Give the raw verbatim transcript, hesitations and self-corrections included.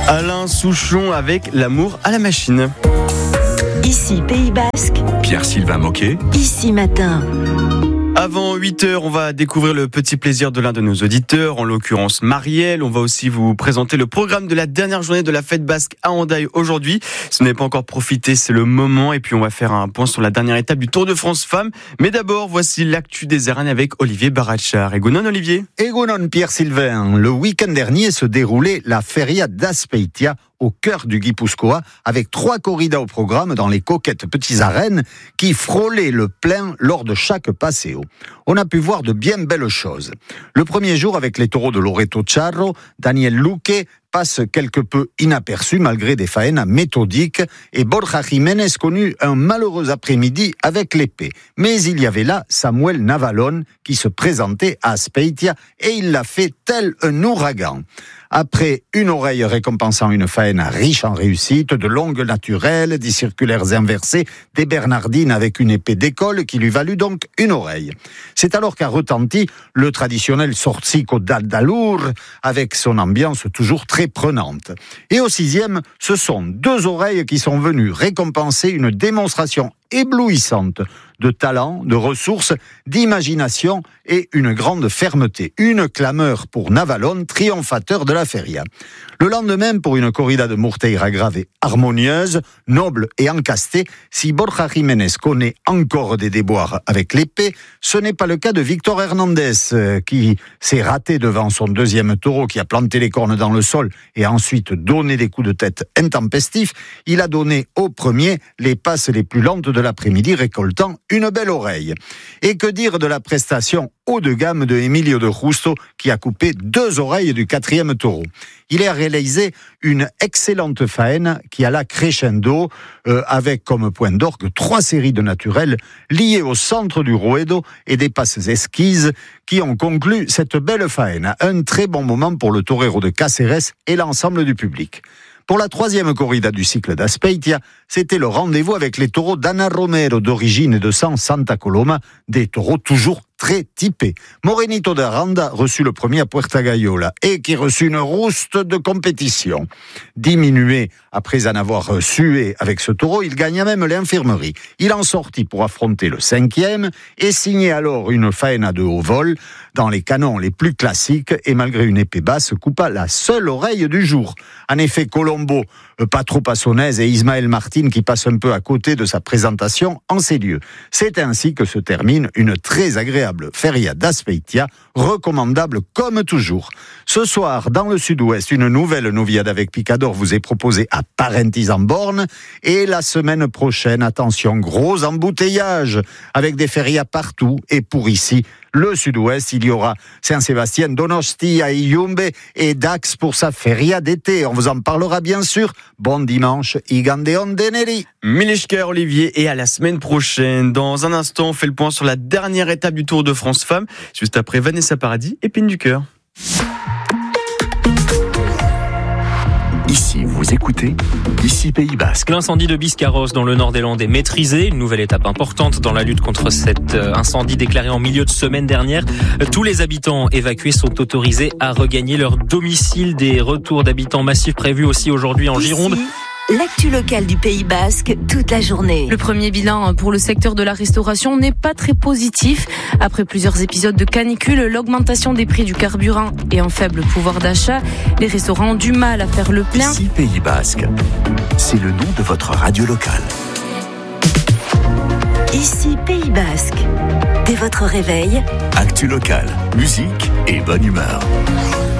Alain Souchon avec L'amour à la machine. Ici Pays Basque. Pierre-Sylvain Moquet. Ici Matin. Avant huit heures, on va découvrir le petit plaisir de l'un de nos auditeurs, en l'occurrence Marielle. On va aussi vous présenter le programme de la dernière journée de la fête basque à Hendaye aujourd'hui. Si vous n'avez pas encore profité, c'est le moment. Et puis on va faire un point sur la dernière étape du Tour de France Femmes. Mais d'abord, voici l'actu des Arannes avec Olivier Barachar. Egunon Olivier. Egunon Pierre-Sylvain. Le week-end dernier se déroulait la Feria d'Azpeitia au cœur du Guipuscoa, avec trois corridas au programme dans les coquettes petits arènes qui frôlaient le plein lors de chaque paseo. On a pu voir de bien belles choses. Le premier jour, avec les taureaux de Loreto Charro, Daniel Luque passe quelque peu inaperçu malgré des faenas méthodiques et Borja Jiménez connut un malheureux après-midi avec l'épée. Mais il y avait là Samuel Navalon qui se présentait à Azpeitia et il l'a fait tel un ouragan. Après une oreille récompensant une faena riche en réussite, de longues naturelles, des circulaires inversés, des bernardines avec une épée d'école qui lui valut donc une oreille. C'est alors qu'a retenti le traditionnel Zortziko d'Aldalour avec son ambiance toujours très prenante. Et au sixième, ce sont deux oreilles qui sont venues récompenser une démonstration éblouissante de talent, de ressources, d'imagination et une grande fermeté. Une clameur pour Navalon, triomphateur de la feria. Le lendemain, pour une corrida de Murteira grave et harmonieuse, noble et encastée, si Borja Jiménez connaît encore des déboires avec l'épée, ce n'est pas le cas de Victor Hernandez, qui s'est raté devant son deuxième taureau, qui a planté les cornes dans le sol et a ensuite donné des coups de tête intempestifs. Il a donné au premier les passes les plus lentes de l'après-midi, récoltant une belle oreille. Et que dire de la prestation haut de gamme de Emilio de Justo, qui a coupé deux oreilles du quatrième taureau. Il a réalisé une excellente faena qui alla crescendo, euh, avec comme point d'orgue trois séries de naturels liées au centre du ruedo et des passes esquises qui ont conclu cette belle faena. Un très bon moment pour le torero de Cáceres et l'ensemble du public. Pour la troisième corrida du cycle d'Azpeitia, c'était le rendez-vous avec les taureaux d'Ana Romero d'origine et de sang Santa Coloma, des taureaux toujours très typés. Morenito d'Aranda reçut le premier à Puerta Gayola et qui reçut une rouste de compétition. Diminué après en avoir sué avec ce taureau, il gagna même l'infirmerie. Il en sortit pour affronter le cinquième et signait alors une faena de haut vol dans les canons les plus classiques et malgré une épée basse, coupa la seule oreille du jour. En effet, Colombo, pas trop assonnaise, et Ismaël Martin qui passe un peu à côté de sa présentation en ces lieux. C'est ainsi que se termine une très agréable feria d'Azpeitia, recommandable comme toujours. Ce soir, dans le sud-ouest, une nouvelle noviade avec Picador vous est proposée à Parentis en Borne, et la semaine prochaine, attention, gros embouteillage, avec des ferias partout, et pour ici, le sud-ouest, il y aura Saint-Sébastien, Donostia, Iyumbe et Dax pour sa feria d'été. On vous en parlera bien sûr. Bon dimanche, Igandeon Deneri. Mileshker Olivier et à la semaine prochaine. Dans un instant, on fait le point sur la dernière étape du Tour de France Femmes, juste après Vanessa Paradis et Pine du Cœur. Ici, vous écoutez, ici Pays Basque. L'incendie de Biscarrosse dans le nord des Landes est maîtrisé. Une nouvelle étape importante dans la lutte contre cet incendie déclaré en milieu de semaine dernière. Tous les habitants évacués sont autorisés à regagner leur domicile. Des retours d'habitants massifs prévus aussi aujourd'hui en Gironde. Ici, l'actu locale du Pays Basque toute la journée. Le premier bilan pour le secteur de la restauration n'est pas très positif. Après plusieurs épisodes de canicule, l'augmentation des prix du carburant et un faible pouvoir d'achat, les restaurants ont du mal à faire le plein. Ici Pays Basque, c'est le nom de votre radio locale. Ici Pays Basque. Dès votre réveil, Actu locale, musique et bonne humeur.